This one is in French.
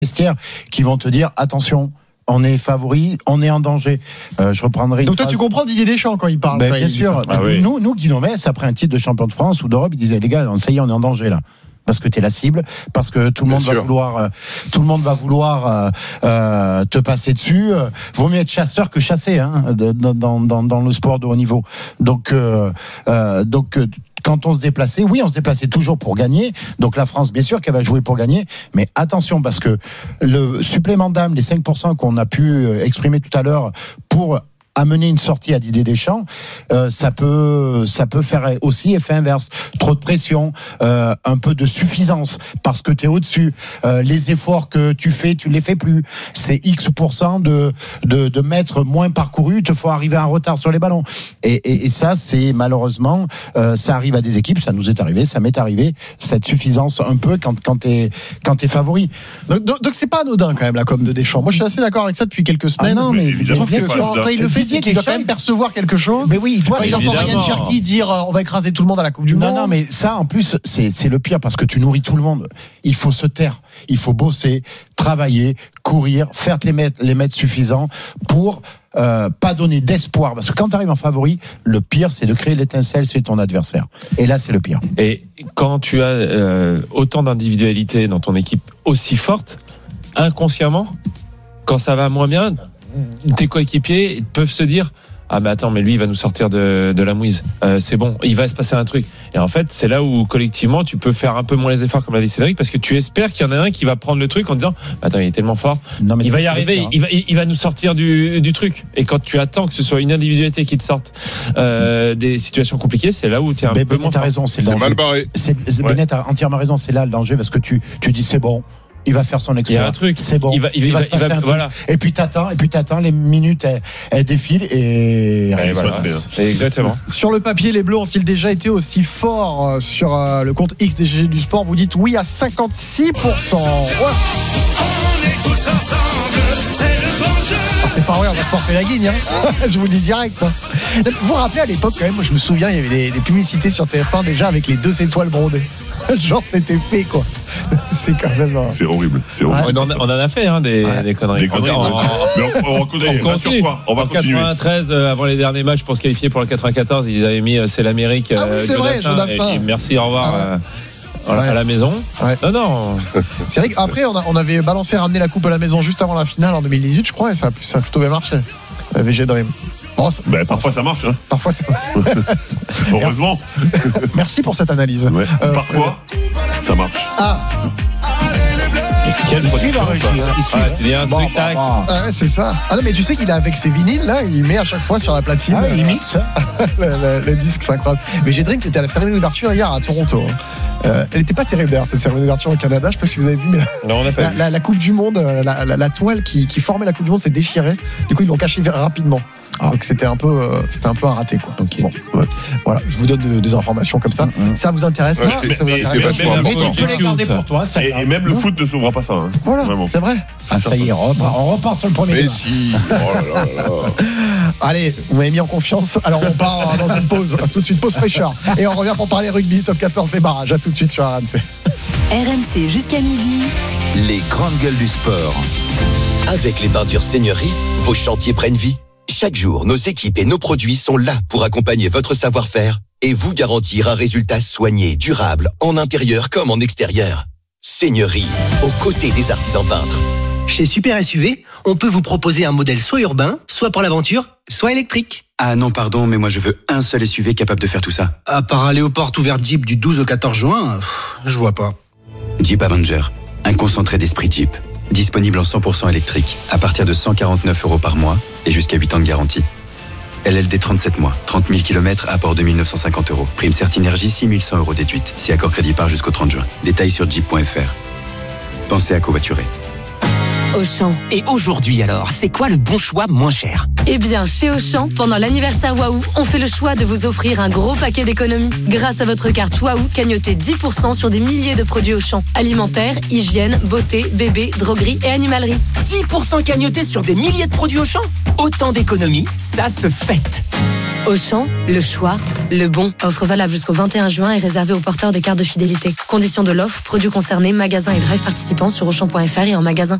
vestiaires qui vont te dire attention. On est favori, on est en danger. Je reprendrai. Donc toi, tu comprends Didier Deschamps quand il parle. Bien sûr. Nous, Guy Nomès, après un titre de champion de France ou d'Europe, il disait les gars, ça y est, on est en danger là. Parce que t'es la cible, parce que tout le monde va vouloir te passer dessus. Vaut mieux être chasseur que chassé dans le sport de haut niveau. Donc quand on se déplaçait, oui, on se déplaçait toujours pour gagner. Donc la France, bien sûr qu'elle va jouer pour gagner, mais attention parce que le supplément d'âme, les 5% qu'on a pu exprimer tout à l'heure pour amener une sortie à Didier Deschamps, ça peut faire aussi effet inverse. Trop de pression, un peu de suffisance parce que tu es au-dessus. Les efforts que tu fais, tu les fais plus. C'est X% de mètres moins parcourus, te faut arriver en retard sur les ballons. Et ça, c'est malheureusement, ça arrive à des équipes, ça nous est arrivé, ça m'est arrivé, cette suffisance un peu quand t'es favori. Donc c'est pas anodin quand même la com de Deschamps. Moi je suis assez d'accord avec ça depuis quelques semaines. Ah non, mais je trouve que quand il le fait, il doit quand même percevoir quelque chose. Mais oui, il doit. Il entend Ryan Cherki dire on va écraser tout le monde à la Coupe du Monde. Non, mais ça en plus c'est le pire parce que tu nourris tout le monde. Il faut se taire, il faut bosser, travailler, courir, faire les mètres suffisants pour pas donner d'espoir parce que quand tu arrives en favori, le pire c'est de créer l'étincelle chez ton adversaire. Et là c'est le pire. Et quand tu as autant d'individualité dans ton équipe aussi forte, inconsciemment, quand ça va moins bien, tes coéquipiers peuvent se dire ah mais attends, mais lui il va nous sortir de la mouise, c'est bon, il va se passer un truc. Et en fait c'est là où collectivement tu peux faire un peu moins les efforts comme l'a dit Cédric, parce que tu espères qu'il y en a un qui va prendre le truc en disant attends, il est tellement fort, il va y arriver, il va nous sortir du truc. Et quand tu attends que ce soit une individualité qui te sorte des situations compliquées, c'est là où tu es un peu moins fort. Raison, c'est mal barré. Bennett a entièrement raison, c'est là le danger parce que tu dis c'est bon, il va faire son exploit. Il y a un truc, c'est bon. Il va se passer un truc. Voilà. Et puis t'attends, les minutes elles défilent et voilà. Exactement. Sur le papier, les Bleus ont-ils déjà été aussi forts sur le compte XDG du sport? Vous dites oui à 56%. Ouais. On est tous ensemble, c'est le bon jeu. C'est pas vrai, on va se porter la guigne, je vous le dis direct. Vous vous rappelez à l'époque quand même, moi je me souviens, il y avait des publicités sur TF1 déjà avec les 2 étoiles brodées. Genre c'était fait quoi. C'est quand même. C'est horrible. Ouais. On en a fait des conneries. On continue. On va continuer. En 93, avant les derniers matchs pour se qualifier pour le 94, ils avaient mis c'est l'Amérique. Ah oui, c'est vrai, Jodassin. Et merci, au revoir. À la maison. Ouais. Non. C'est vrai qu'après on avait balancé ramener la coupe à la maison juste avant la finale en 2018, je crois, et ça a plutôt bien marché. VG Dream. Parfois ça marche. Parfois c'est. Heureusement. Merci pour cette analyse. Ouais. Parfois ça marche. Quel c'est un truc tac. C'est ça. Ah non mais tu sais qu'il est avec ses vinyles là, il met à chaque fois sur la platine. Il mixe le disque, c'est incroyable. Mais j'ai Dream qui était à la cérémonie d'ouverture hier à Toronto. Elle n'était pas terrible d'ailleurs cette cérémonie d'ouverture au Canada. Je sais pas si vous avez vu, mais la Coupe du Monde, la toile qui formait la Coupe du Monde s'est déchirée. Du coup ils l'ont cachée rapidement. Donc c'était un peu un raté quoi. Okay. Bon, voilà, je vous donne des informations comme ça. Ça vous intéresse pas? Ça vous intéresse pas? Tu peux les garder pour toi. Et même le foot ne s'ouvre pas ça. Voilà, c'est vrai. Ça y est, on repart sur le premier. Mais si. Allez, vous m'avez mis en confiance. Alors on part dans une pause. Tout de suite, pause fraîcheur. Et on revient pour parler rugby, top 14 des barrages. À tout de suite sur RMC. RMC jusqu'à midi. Les grandes gueules du sport. Avec les peintures Seigneurie, vos chantiers prennent vie. Chaque jour, nos équipes et nos produits sont là pour accompagner votre savoir-faire et vous garantir un résultat soigné, durable, en intérieur comme en extérieur. Seigneurie, aux côtés des artisans peintres. Chez Super SUV, on peut vous proposer un modèle soit urbain, soit pour l'aventure, soit électrique. Ah non, pardon, mais moi je veux un seul SUV capable de faire tout ça. À part aller aux portes ouvertes Jeep du 12 au 14 juin, je vois pas. Jeep Avenger, un concentré d'esprit Jeep. Disponible en 100% électrique, à partir de 149 € par mois et jusqu'à 8 ans de garantie. LLD 37 mois, 30 000 km, apport de 1 950 €. Prime Certinergie, 6 100 € déduite, si accord crédit part jusqu'au 30 juin. Détails sur jeep.fr. Pensez à covoiturer. Auchan. Et aujourd'hui alors, c'est quoi le bon choix moins cher? Eh bien, chez Auchan, pendant l'anniversaire Waouh, on fait le choix de vous offrir un gros paquet d'économies. Grâce à votre carte Waouh, cagnotez 10% sur des milliers de produits Auchan. Alimentaire, hygiène, beauté, bébé, droguerie et animalerie. 10% cagnotés sur des milliers de produits Auchan? Autant d'économies, ça se fête. Auchan, le choix, le bon. Offre valable jusqu'au 21 juin et réservée aux porteurs des cartes de fidélité. Conditions de l'offre, produits concernés, magasins et drive participants sur Auchan.fr et en magasin.